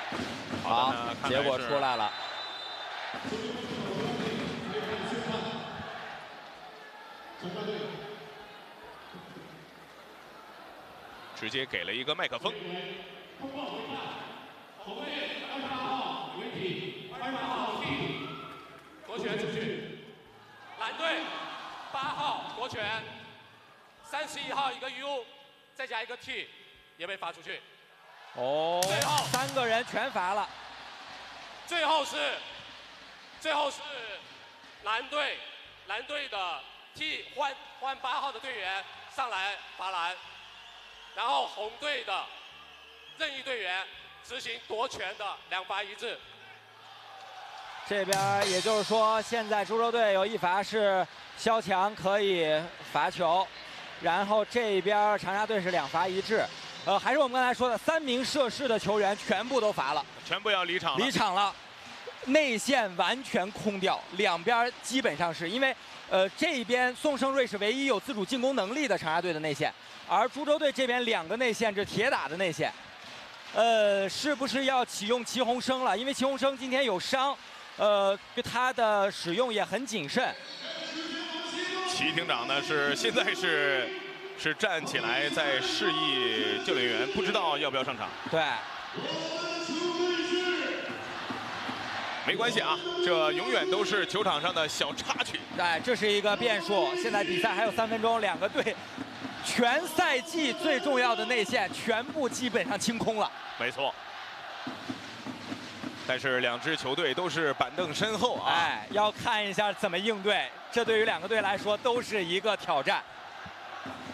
好，结果出来了。 直接给了一个麦克风。 国权出去，蓝队8号国权，31号一个 U， 再加一个 T， 也被罚出去。 哦，最后3个人全罚了。 最后是蓝队的 T 换8号的队员上来罚篮，然后红队的任意队员执行夺权的2罚1掷。 这边也就是说，现在株洲队有一罚是肖强可以罚球，然后这边长沙队是2罚1掷。还是我们刚才说的，3名涉事的球员全部都罚了， 全部要离场了。 离场了，内线完全空掉，两边基本上是因为，这边宋胜瑞是唯一有自主进攻能力的长沙队的内线，而株洲队这边2个内线是铁打的内线。是不是要启用齐宏生了？因为齐宏生今天有伤。对他的使用也很谨慎。 齐厅长呢现在是站起来在示意救援员，不知道要不要上场。 对， 没关系啊，这永远都是球场上的小插曲。 对，这是一个变数。现在比赛还有3分钟，2个队全赛季最重要的内线全部基本上清空了。 没错。但是2支球队都是板凳深厚啊， 哎，要看一下怎么应对。这对于2个队来说都是一个挑战。